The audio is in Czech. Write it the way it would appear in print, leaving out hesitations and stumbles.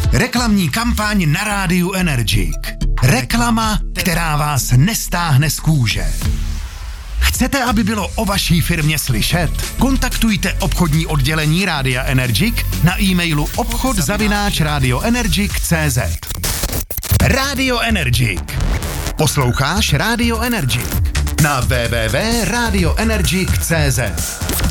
Reklamní kampaň na rádiu Energik. Reklama, která vás nestáhne z kůže. Chcete, aby bylo o vaší firmě slyšet? Kontaktujte obchodní oddělení Rádia Energik na e-mailu obchod@radioenergik.cz. Radio Energik. Posloucháš Radio Energik na www.radioenergik.cz.